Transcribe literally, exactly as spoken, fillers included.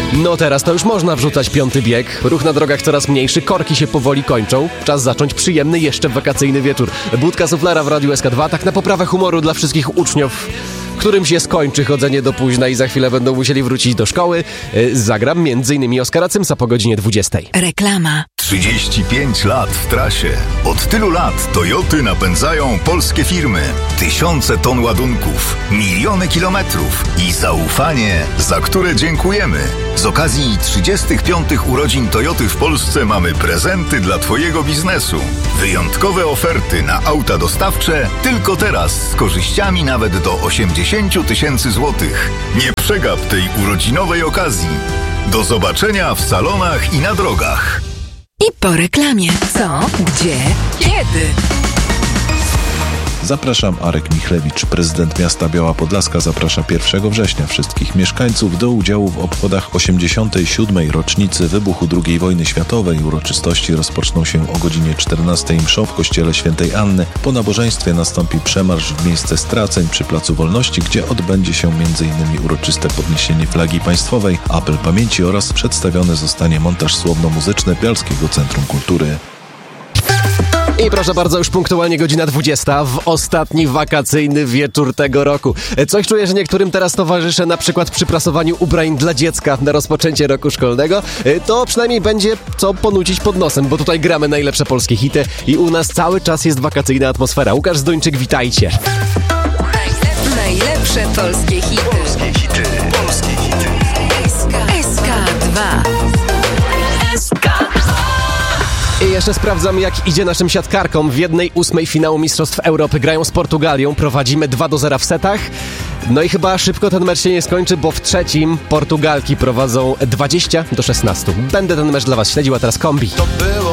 No teraz to już można wrzucać piąty bieg. Ruch na drogach coraz mniejszy, korki się powoli kończą. Czas zacząć przyjemny, jeszcze wakacyjny wieczór. Budka Suflera w Radiu S K dwa, tak na poprawę humoru dla wszystkich uczniów, którym się skończy chodzenie do późna i za chwilę będą musieli wrócić do szkoły. Zagram między innymi Oskara Cymsa po godzinie dwudziestej. Reklama. trzydzieści pięć lat w trasie. Od tylu lat Toyoty napędzają polskie firmy. Tysiące ton ładunków, miliony kilometrów i zaufanie, za które dziękujemy. Z okazji trzydziestych piątych urodzin Toyoty w Polsce mamy prezenty dla Twojego biznesu. Wyjątkowe oferty na auta dostawcze tylko teraz z korzyściami nawet do osiemdziesiąt tysięcy złotych. Nie przegap tej urodzinowej okazji. Do zobaczenia w salonach i na drogach. I po reklamie. Co? Gdzie? Kiedy? Zapraszam, Arek Michlewicz. Prezydent miasta Biała Podlaska zaprasza pierwszego września wszystkich mieszkańców do udziału w obchodach osiemdziesiątej siódmej rocznicy wybuchu drugiej wojny światowej. Uroczystości rozpoczną się o godzinie czternastej mszo w kościele Świętej Anny. Po nabożeństwie nastąpi przemarsz w miejsce straceń przy Placu Wolności, gdzie odbędzie się między innymi uroczyste podniesienie flagi państwowej, apel pamięci oraz przedstawiony zostanie montaż słowno-muzyczny Bialskiego Centrum Kultury. I proszę bardzo, już punktualnie godzina dwudziesta w ostatni wakacyjny wieczór tego roku. Coś czuję, że niektórym teraz towarzyszę na przykład przy prasowaniu ubrań dla dziecka na rozpoczęcie roku szkolnego. To przynajmniej będzie co ponucić pod nosem, bo tutaj gramy najlepsze polskie hity i u nas cały czas jest wakacyjna atmosfera. Łukasz Zdończyk, witajcie. Najlepsze polskie hity. Polskie hity. Polskie hity. S K dwa. I jeszcze sprawdzam, jak idzie naszym siatkarkom. W jednej ósmej finału Mistrzostw Europy grają z Portugalią. Prowadzimy dwa do zera w setach. No i chyba szybko ten mecz się nie skończy, bo w trzecim Portugalki prowadzą dwadzieścia do szesnastu. Będę ten mecz dla was śledził, a teraz kombi.